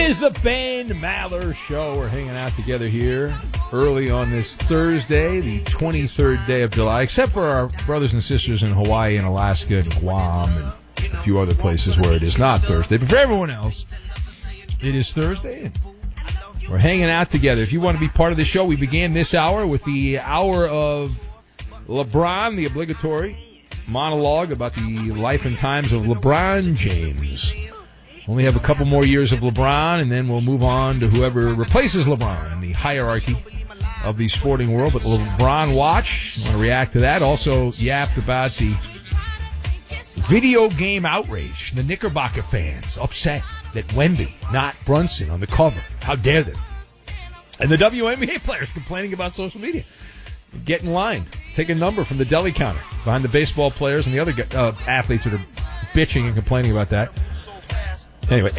is the Ben Maller Show. We're hanging out together here early on this Thursday, the 23rd day of July, except for our brothers and sisters in Hawaii and Alaska and Guam and a few other places where it is not Thursday. But for everyone else, it is Thursday, and we're hanging out together. If you want to be part of the show, we began this hour with the hour of LeBron, the obligatory monologue about the life and times of LeBron James. Only have a couple more years of LeBron, and then we'll move on to whoever replaces LeBron in the hierarchy of the sporting world. But LeBron watch, you want to react to that. Also yapped about the video game outrage. The Knickerbocker fans upset that Wemby, not Brunson, on the cover. How dare they? And the WNBA players complaining about social media. Get in line. Take a number from the deli counter behind the baseball players and the other athletes that are bitching and complaining about that. Anyway,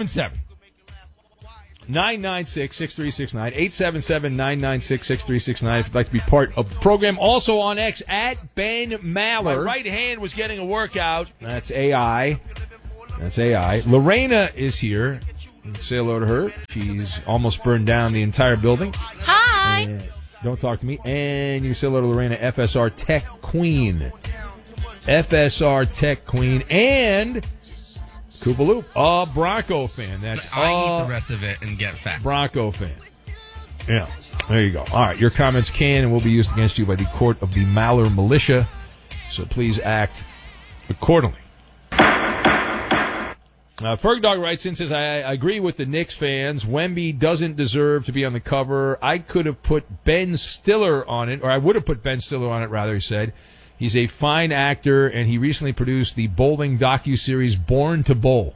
877-996-6369. 877-996-6369 if you'd like to be part of the program. Also on X, at Ben Maller. My right hand was getting a workout. That's AI. Lorena is here. Say hello to her. She's almost burned down the entire building. Hi. Don't talk to me. And you say hello to Lorena, FSR Tech Queen. FSR Tech Queen. And Koopaloop, a Bronco fan. That's I eat the rest of it and get fat. Bronco fan. Yeah, there you go. All right, your comments can and will be used against you by the court of the Maller Militia, so please act accordingly. Fergdog writes in, says, I agree with the Knicks fans. Wemby doesn't deserve to be on the cover. I could have put Ben Stiller on it, or I would have put Ben Stiller on it, rather, he said. He's a fine actor, and he recently produced the bowling docuseries Born to Bowl.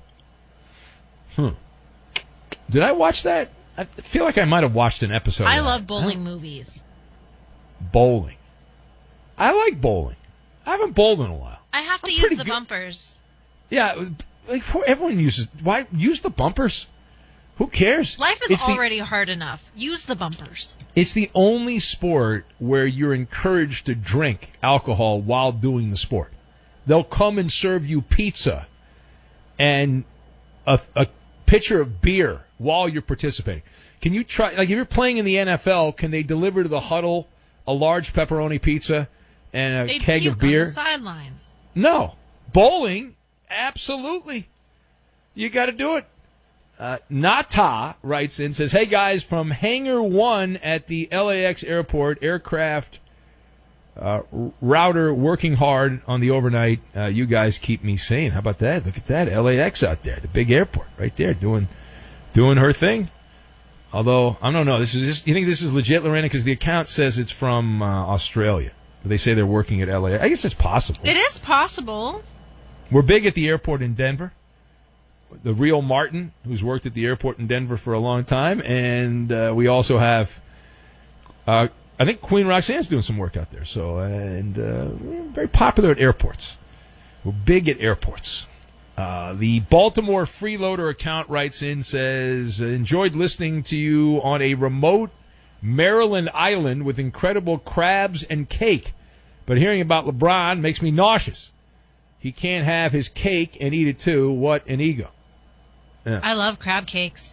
Did I watch that? I feel like I might have watched an episode. I love bowling movies. Bowling. I like bowling. I haven't bowled in a while. I have to use the bumpers. Yeah, like everyone uses. Why use the bumpers? Who cares? Life is already hard enough. Use the bumpers. It's the only sport where you're encouraged to drink alcohol while doing the sport. They'll come and serve you pizza and a pitcher of beer while you're participating. Can you try, like if you're playing in the NFL, can they deliver to the huddle a large pepperoni pizza and a keg of beer? On the sidelines. No. Bowling, absolutely. You got to do it. Nata writes in, says, hey guys, from Hangar 1 at the LAX airport, aircraft router working hard on the overnight. You guys keep me sane. How about that? Look at that. LAX out there, the big airport right there doing her thing. Although, I don't know. You think this is legit, Lorena? Because the account says it's from Australia. They say they're working at LA. I guess it's possible. It is possible. We're big at the airport in Denver. The real Martin, who's worked at the airport in Denver for a long time. And we also have, I think Queen Roxanne's doing some work out there. So, we're very popular at airports. We're big at airports. The Baltimore Freeloader account writes in, says, enjoyed listening to you on a remote Maryland island with incredible crabs and cake. But hearing about LeBron makes me nauseous. He can't have his cake and eat it too. What an ego. Yeah. I love crab cakes.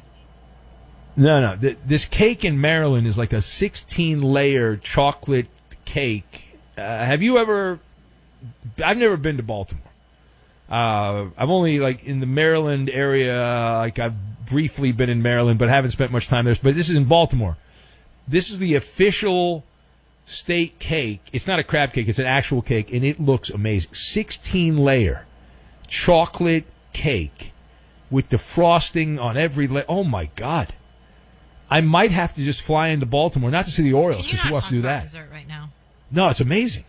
No. This cake in Maryland is like a 16-layer chocolate cake. Have you ever... I've never been to Baltimore. I've only, like, in the Maryland area, like, I've briefly been in Maryland, but haven't spent much time there. But this is in Baltimore. This is the official state cake. It's not a crab cake. It's an actual cake, and it looks amazing. 16-layer chocolate cake with the frosting on every layer. Oh, my God. I might have to just fly into Baltimore, not to see the Orioles, because who wants to do that? Dessert right now? No, it's amazing.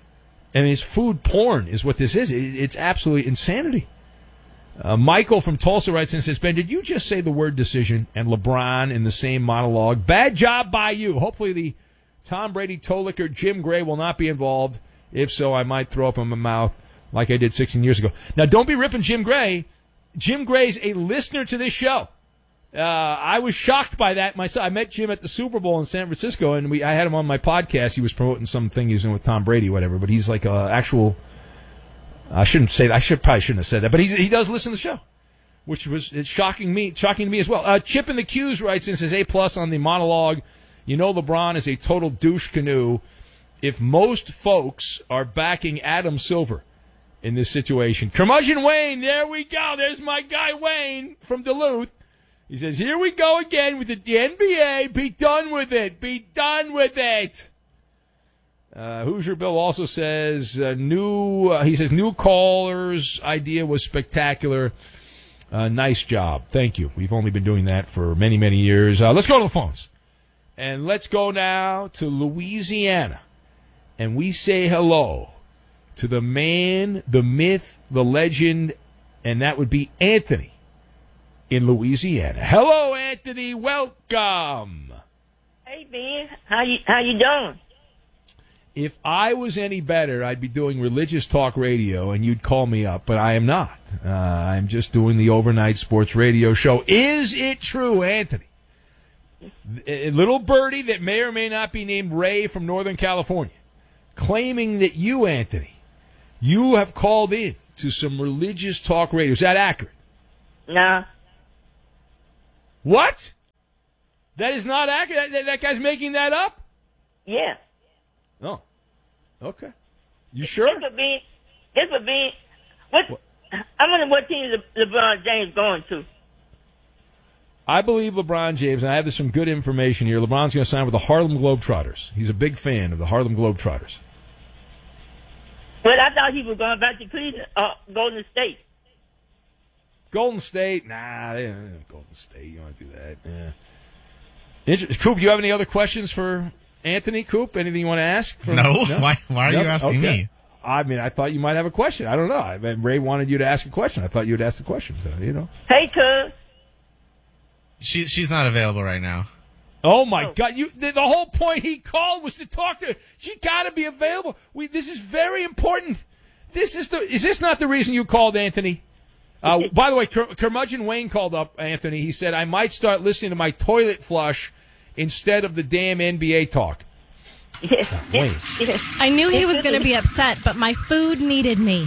I mean, it's food porn is what this is. It's absolutely insanity. Michael from Tulsa writes in and says, Ben, did you just say the word decision and LeBron in the same monologue? Bad job by you. Hopefully the Tom Brady toe licker Jim Gray will not be involved. If so, I might throw up in my mouth like I did 16 years ago. Now, don't be ripping Jim Gray. Jim Gray's a listener to this show. I was shocked by that myself. I met Jim at the Super Bowl in San Francisco, and I had him on my podcast. He was promoting something he was doing with Tom Brady, whatever. But he's like an actual. I shouldn't say that. Probably shouldn't have said that. But he does listen to the show. it's shocking to me as well. Chip in the Q's writes in, says A+ on the monologue. You know LeBron is a total douche canoe. If most folks are backing Adam Silver in this situation. Curmudgeon Wayne, there we go. There's my guy Wayne from Duluth. He says, here we go again with the NBA. Be done with it. Be done with it. Hoosier Bill also says, new caller's idea was spectacular. Nice job. Thank you. We've only been doing that for many, many years. Let's go to the phones. And let's go now to Louisiana. And we say hello to the man, the myth, the legend, and that would be Anthony in Louisiana. Hello, Anthony. Welcome. Hey, Ben. How you doing? If I was any better, I'd be doing religious talk radio, and you'd call me up, but I am not. I'm just doing the overnight sports radio show. Is it true, Anthony? A little birdie that may or may not be named Ray from Northern California, claiming that you, Anthony, you have called in to some religious talk radio. Is that accurate? No. What? That is not accurate? That guy's making that up? Yeah. Oh. Okay. You sure? This would be what? I wonder what team is LeBron James going to. I believe LeBron James, and I have some good information here. LeBron's going to sign with the Harlem Globetrotters. He's a big fan of the Harlem Globetrotters. But I thought he was going back to Cleveland, Golden State. Golden State? Nah, Golden State. You want to do that? Yeah. Coop, you have any other questions for Anthony? Coop, anything you want to ask? No. Why are you asking me? I mean, I thought you might have a question. I don't know. I mean, Ray wanted you to ask a question. I thought you would ask the question. So, Hey, cuz. She's not available right now. Oh my God! The whole point he called was to talk to her. She got to be available. This is very important. Is this not the reason you called, Anthony? By the way, Curmudgeon Wayne called up Anthony. He said, I might start listening to my toilet flush instead of the damn NBA talk. Wayne. I knew he was going to be upset, but my food needed me.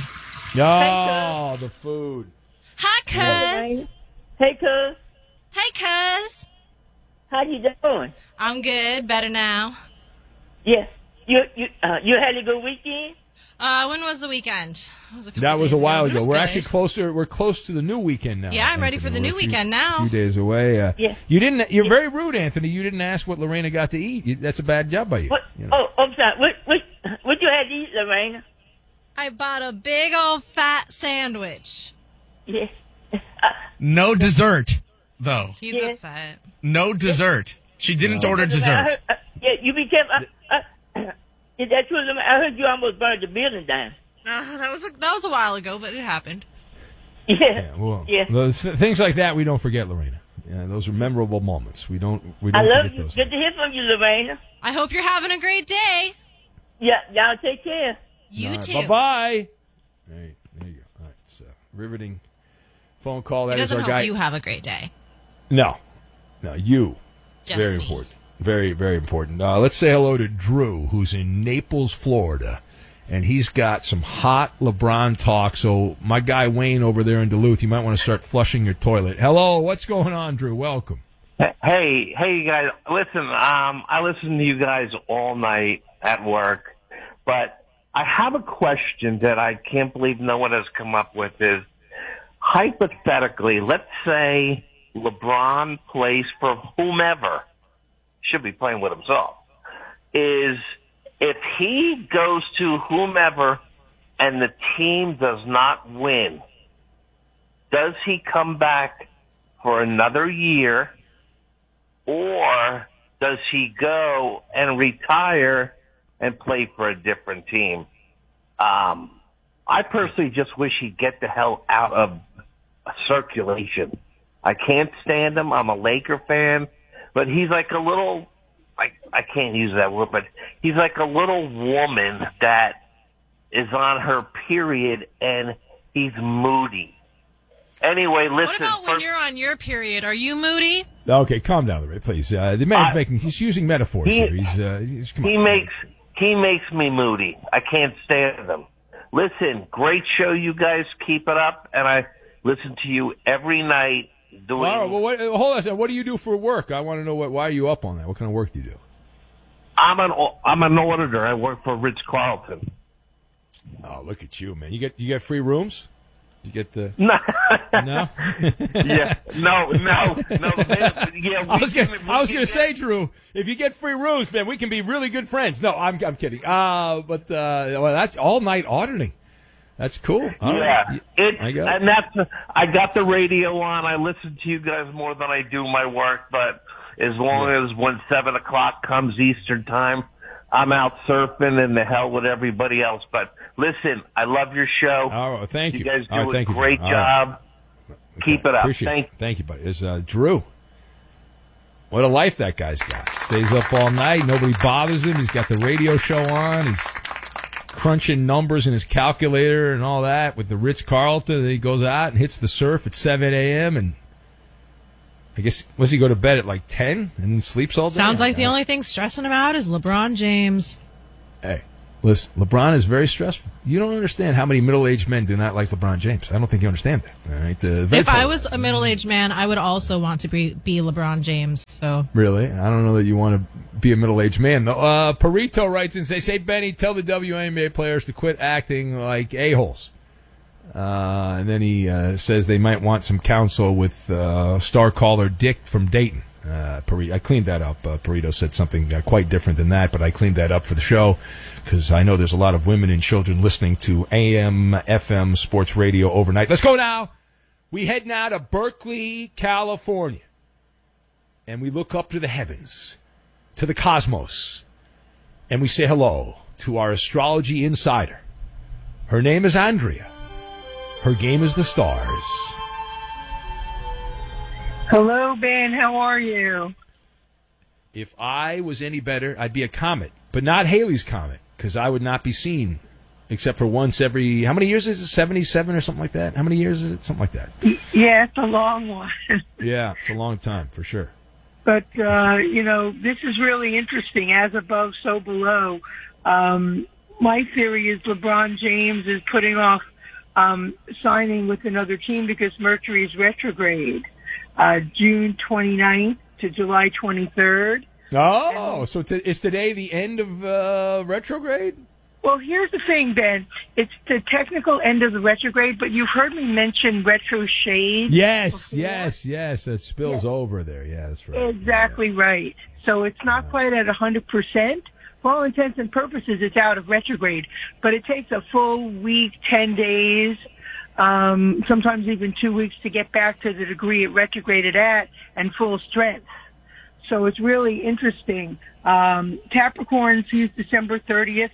No, the food. Hi, cuz. Hey, cuz. Hey, cuz. How you doing? I'm good. Better now. Yeah. You had a good weekend? When was the weekend? That was a while ago. We're good. actually closer. We're close to the new weekend now. Yeah, I'm ready for the new weekend now. A few days away. Yeah. You're very rude, Anthony. You didn't ask what Lorena got to eat. That's a bad job by you. What? Oh, I'm sorry. What you had to eat, Lorena? I bought a big old fat sandwich. Yeah. No dessert, though. He's upset. No dessert. She didn't order dessert. Yeah, you be careful. Is that true? I heard you almost burned the building down. That was a while ago, but it happened. Yeah. Things like that we don't forget, Lorena. Yeah, those are memorable moments. We don't I love forget you. those Good to hear from you, Lorena. I hope you're having a great day. Yeah, y'all take care. You too. Bye-bye. All right, there you go. All right, so riveting phone call. That He is doesn't our hope guy. you have a great day. No, you. Just very me. important. Very, very important. Let's say hello to Drew, who's in Naples, Florida, and he's got some hot LeBron talk. So my guy Wayne over there in Duluth, you might want to start flushing your toilet. Hello, what's going on, Drew? Welcome. Hey, you guys. Listen, I listen to you guys all night at work, but I have a question that I can't believe no one has come up with is, hypothetically, let's say LeBron plays for whomever, should be playing with himself, is if he goes to whomever and the team does not win, does he come back for another year, or does he go and retire and play for a different team? I personally just wish he'd get the hell out of circulation. I can't stand him. I'm a Laker fan, but he's like a little, I can't use that word, but he's like a little woman that is on her period and he's moody. Anyway, listen. What about when you're on your period? Are you moody? Okay, calm down, Ray, please. The man's he's using metaphors here. He makes me moody. I can't stand him. Listen, great show, you guys. Keep it up. And listen to you every night. Doing. All right, well, hold on a second. What do you do for work? I want to know why are you up on that? What kind of work do you do? I'm an auditor. I work for Ritz-Carlton. Oh, look at you, man! You get free rooms? You get No. no? Yeah, no. Man, yeah, I was gonna say, Drew, if you get free rooms, man, we can be really good friends. No, I'm kidding. But that's all night auditing. That's cool. All right. I got the radio on. I listen to you guys more than I do my work, but as long as when 7 o'clock comes Eastern time, I'm out surfing and the hell with everybody else. But listen, I love your show. Oh, thank you. You guys do a great job. Okay. Keep it up. Thank you, buddy. It's Drew. What a life that guy's got. Stays up all night. Nobody bothers him. He's got the radio show on. He's crunching numbers in his calculator and all that with the Ritz-Carlton. Then he goes out and hits the surf at 7 a.m. and I guess, does he go to bed at like 10 and then sleeps all day? Sounds like the only thing stressing him out is LeBron James. Hey, listen, LeBron is very stressful. You don't understand how many middle-aged men do not like LeBron James. I don't think you understand that. All right? If I was a middle-aged man, I would also want to be LeBron James. So really? I don't know that you want to be a middle-aged man. Though. Perito writes and says, "Hey, Benny, tell the WNBA players to quit acting like a-holes." And then he says they might want some counsel with star caller Dick from Dayton. I cleaned that up. Perito said something quite different than that, but I cleaned that up for the show because I know there's a lot of women and children listening to AM, FM sports radio overnight. Let's go now. We head now to Berkeley, California, and we look up to the heavens, to the cosmos, and we say hello to our astrology insider. Her name is Andrea. Her game is the stars. Hello, Ben. How are you? If I was any better, I'd be a comet, but not Halley's Comet, because I would not be seen except for once every, how many years is it? 77 or something like that? How many years is it? Something like that. Yeah, it's a long one. Yeah, it's a long time, for sure. But, this is really interesting. As above, so below. My theory is LeBron James is putting off signing with another team because Mercury is retrograde, June 29th to July 23rd. Oh, so is today the end of retrograde? Well, here's the thing, Ben. It's the technical end of the retrograde, but you've heard me mention retro shade. Yes, before. yes. It spills over there. Yeah, that's right. Exactly right. So it's not quite at 100%. For all intents and purposes, it's out of retrograde. But it takes a full week, 10 days, sometimes even 2 weeks to get back to the degree it retrograded at and full strength. So it's really interesting. Capricorn sees December 30th,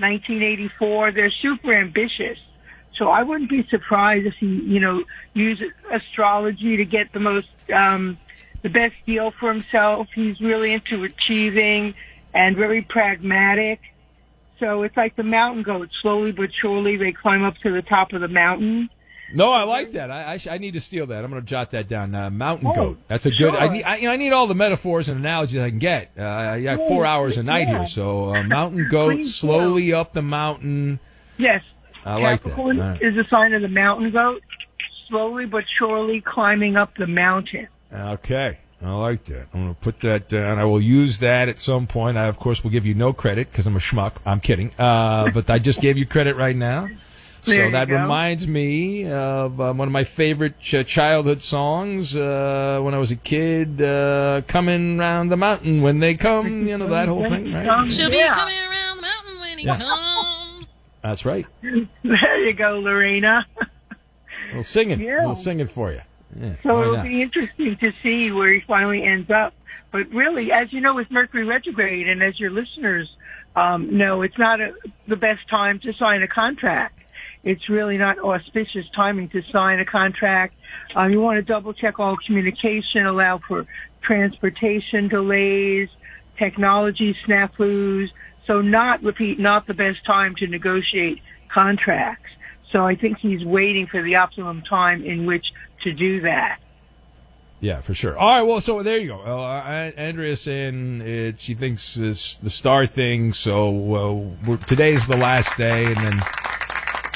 1984. They're super ambitious. So I wouldn't be surprised if he, use astrology to get the best deal for himself. He's really into achieving and very pragmatic. So it's like the mountain goat. Slowly but surely they climb up to the top of the mountain. No, I like that. I need to steal that. I'm going to jot that down. Mountain goat. That's a good. Sure. I need all the metaphors and analogies I can get. I got 4 hours a night here, so mountain goat, slowly up the mountain. Yes, I like that. Capricorn Right. is a sign of the mountain goat, slowly but surely climbing up the mountain. Okay, I like that. I'm going to put that down. I will use that at some point. I, of course, will give you no credit because I'm a schmuck. I'm kidding. But I just gave you credit right now. So that reminds me of one of my favorite childhood songs when I was a kid, Coming Round the Mountain When They Come, that whole thing, right? She'll be coming around the mountain when he comes. That's right. There you go, Lorena. A little singing for you. Yeah, so it'll be interesting to see where he finally ends up. But really, as you know, with Mercury retrograde, and as your listeners know, it's not the best time to sign a contract. It's really not auspicious timing to sign a contract. You want to double check all communication, allow for transportation delays, technology snafus. So not the best time to negotiate contracts. So I think he's waiting for the optimum time in which to do that. Yeah, for sure. All right, well, so there you go. Andrea's saying she thinks it's the star thing, so today's the last day, and then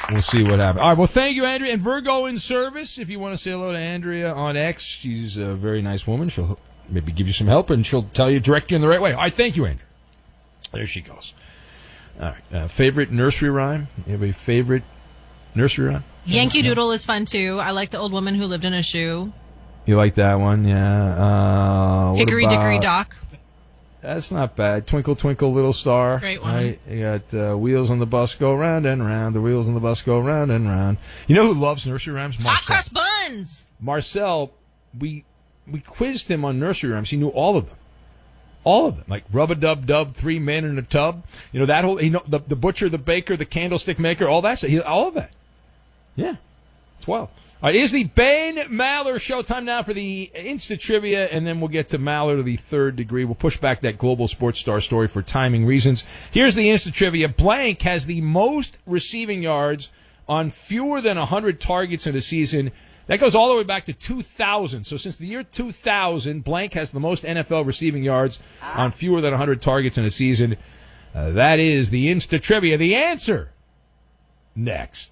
we'll see what happens. All right, well, thank you, Andrea. And Virgo in service, if you want to say hello to Andrea on X, she's a very nice woman. She'll maybe give you some help, and she'll direct you in the right way. All right, thank you, Andrea. There she goes. All right, favorite nursery rhyme? You have a favorite nursery rhyme? Yankee Doodle is fun, too. I like The Old Woman Who Lived in a Shoe. You like that one? Yeah. Hickory Dickory Dock. That's not bad. Twinkle, twinkle, little star. Great one. Right? You got wheels on the bus go round and round. The wheels on the bus go round and round. You know who loves nursery rhymes? Marcel. Hot cross buns. Marcel, we quizzed him on nursery rhymes. He knew all of them. All of them. Like rub-a-dub-dub, 3 men in a tub. You know, that whole, the butcher, the baker, the candlestick maker, all that stuff. All of that. Yeah. It's wild. All right, it is the Bane Maller show. Time now for the Insta Trivia, and then we'll get to Maller to the third degree. We'll push back that global sports star story for timing reasons. Here's the Insta Trivia. Blank has the most receiving yards on fewer than 100 targets in a season. That goes all the way back to 2000. So since the year 2000, Blank has the most NFL receiving yards on fewer than 100 targets in a season. That is the Insta Trivia. The answer next.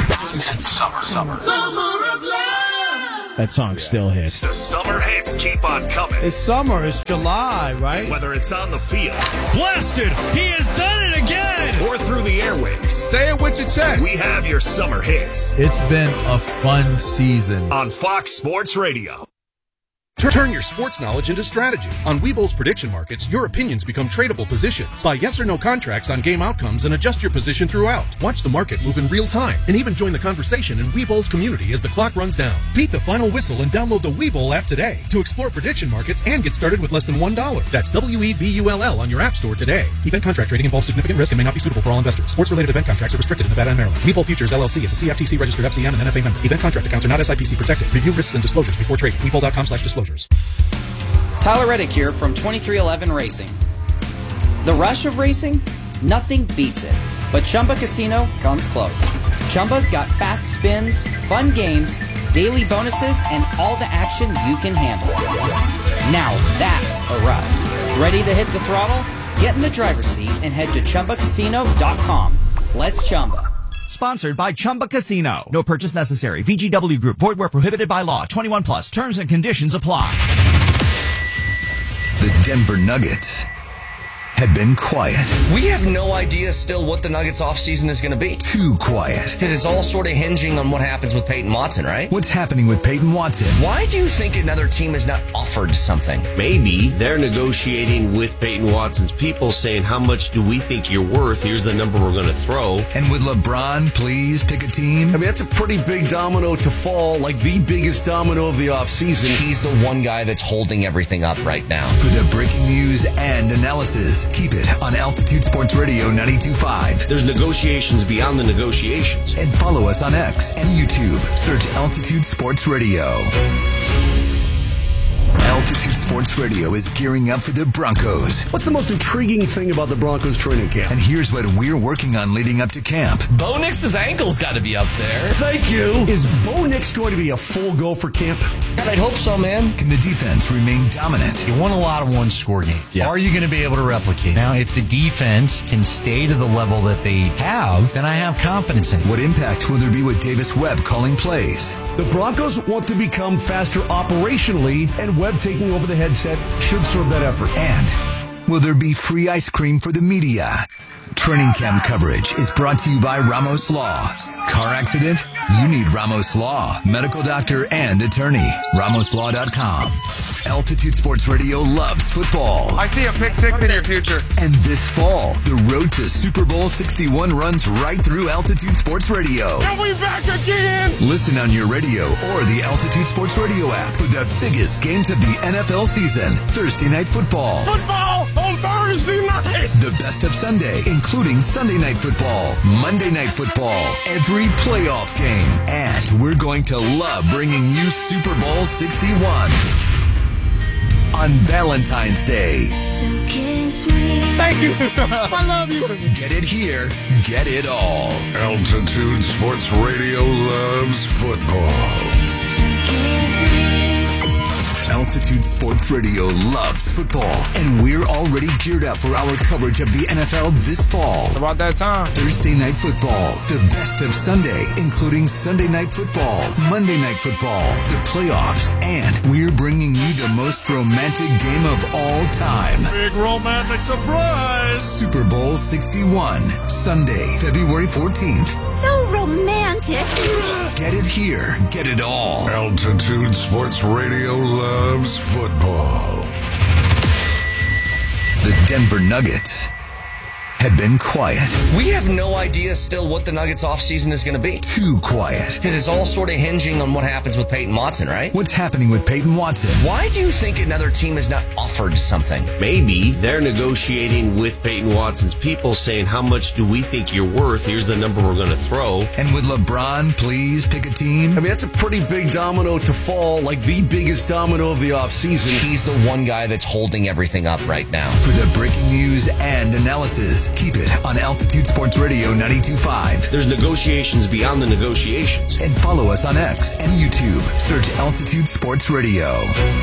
Summer of love. That song still hits. The summer hits keep on coming. It's summer. It's July, right? Whether it's on the field, Blasted! He has done it again! or through the airwaves, Say it with your chest. we have your summer hits It's been a fun season. on Fox Sports Radio. Turn your sports knowledge into strategy. On Webull's prediction markets, your opinions become tradable positions. Buy yes or no contracts on game outcomes and adjust your position throughout. Watch the market move in real time and even join the conversation in Webull's community as the clock runs down. Beat the final whistle and download the Webull app today to explore prediction markets and get started with less than $1. That's WEBULL on your app store today. Event contract trading involves significant risk and may not be suitable for all investors. Sports-related event contracts are restricted in Nevada and Maryland. Webull Futures LLC is a CFTC registered FCM and NFA member. Event contract accounts are not SIPC protected. Review risks and disclosures before trading. Webull.com/disclosures. Tyler Reddick here from 2311 Racing. The rush of racing? Nothing beats it. But Chumba Casino comes close. Chumba's got fast spins, fun games, daily bonuses, and all the action you can handle. Now that's a ride. Ready to hit the throttle? Get in the driver's seat and head to ChumbaCasino.com. Let's Chumba. Sponsored by Chumba Casino. No purchase necessary. VGW Group. Void where prohibited by law. 21 plus. Terms and conditions apply. The Denver Nuggets had been quiet. We have no idea still what the Nuggets offseason is going to be. Too quiet. Because it's all sort of hinging on what happens with Peyton Watson, right? What's happening with Peyton Watson? Why do you think another team has not offered something? Maybe they're negotiating with Peyton Watson's people saying, how much do we think you're worth? Here's the number we're going to throw. And would LeBron please pick a team? I mean, that's a pretty big domino to fall, like the biggest domino of the offseason. He's the one guy that's holding everything up right now. For the breaking news and analysis, keep it on Altitude Sports Radio 92.5. There's negotiations beyond the negotiations. And follow us on X and YouTube. Search Altitude Sports Radio. Altitude Sports Radio is gearing up for the Broncos. What's the most intriguing thing about the Broncos training camp? And here's what we're working on leading up to camp. Bo Nix's ankle's got to be up there. Thank you. Is Bo Nix going to be a full go for camp? God, I'd hope so, man. Can the defense remain dominant? You won a lot of one-score games. Yeah. Are you going to be able to replicate? Now, if the defense can stay to the level that they have, then I have confidence in it. What impact will there be with Davis Webb calling plays? The Broncos want to become faster operationally, and Webb taking over the headset should serve that effort. And will there be free ice cream for the media? Training camp coverage is brought to you by Ramos Law. Car accident? You need Ramos Law. Medical doctor and attorney. RamosLaw.com. Altitude Sports Radio loves football. I see a pick six in your future. And this fall, the road to Super Bowl 61 runs right through Altitude Sports Radio. Are we back again? Listen on your radio or the Altitude Sports Radio app for the biggest games of the NFL season. Thursday Night Football. Football on Thursday night. The best of Sunday, including Sunday Night Football, Monday Night Football, every playoff game. And we're going to love bringing you Super Bowl 61 on Valentine's Day. So kiss me. Thank you. I love you. Get it here. Get it all. Altitude Sports Radio loves football. So kiss me. Altitude Sports Radio loves football, and we're already geared up for our coverage of the NFL this fall. About that time. Thursday Night Football, the best of Sunday, including Sunday Night Football, Monday Night Football, the playoffs, and we're bringing you the most romantic game of all time. Big romantic surprise! Super Bowl 61, Sunday, February 14th. So romantic. Get it here, get it all. Altitude Sports Radio loves football. The Denver Nuggets had been quiet. We have no idea still what the Nuggets offseason is going to be. Too quiet. Because it's all sort of hinging on what happens with Peyton Watson, right? What's happening with Peyton Watson? Why do you think another team has not offered something? Maybe they're negotiating with Peyton Watson's people saying, how much do we think you're worth? Here's the number we're going to throw. And would LeBron please pick a team? I mean, that's a pretty big domino to fall, like the biggest domino of the offseason. He's the one guy that's holding everything up right now. For the breaking news and analysis, keep it on Altitude Sports Radio 92.5. There's negotiations beyond the negotiations. And follow us on X and YouTube. Search Altitude Sports Radio.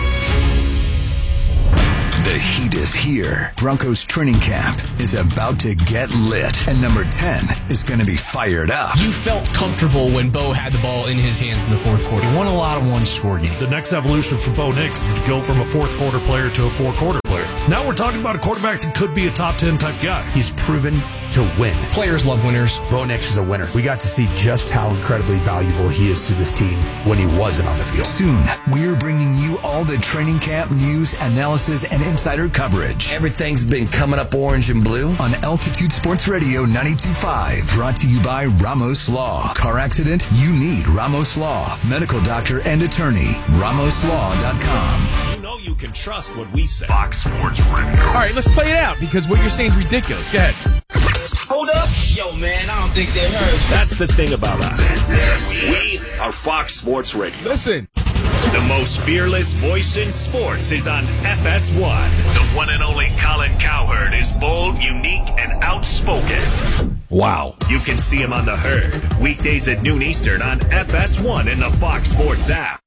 The heat is here. Broncos training camp is about to get lit. And number 10 is going to be fired up. You felt comfortable when Bo had the ball in his hands in the fourth quarter. He won a lot of one-score games. The next evolution for Bo Nix is to go from a fourth-quarter player to a four-quarter player. Now we're talking about a quarterback that could be a top 10 type guy. He's proven to win. Players love winners. Bo Nix is a winner. We got to see just how incredibly valuable he is to this team when he wasn't on the field. Soon, we're bringing you all the training camp news, analysis, and insider coverage. Everything's been coming up orange and blue. On Altitude Sports Radio 92.5. Brought to you by Ramos Law. Car accident? You need Ramos Law. Medical doctor and attorney. RamosLaw.com. You can trust what we say. Fox Sports Radio. All right, let's play it out because what you're saying is ridiculous. Go ahead. Hold up. Yo, man, I don't think that hurts. That's the thing about us. We are Fox Sports Radio. Listen. The most fearless voice in sports is on FS1. The one and only Colin Cowherd is bold, unique, and outspoken. Wow. You can see him on The Herd, weekdays at noon Eastern on FS1 in the Fox Sports app.